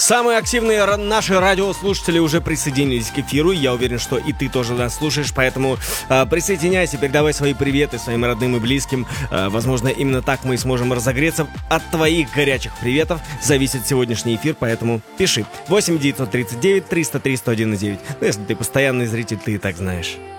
Самые активные наши радиослушатели уже присоединились к эфиру. Я уверен, что и ты тоже нас слушаешь, поэтому присоединяйся, передавай свои приветы своим родным и близким. Возможно, именно так мы и сможем разогреться. От твоих горячих приветов зависит сегодняшний эфир, поэтому пиши. 8 939 303 101 9. Ну, если ты постоянный зритель, ты и так знаешь.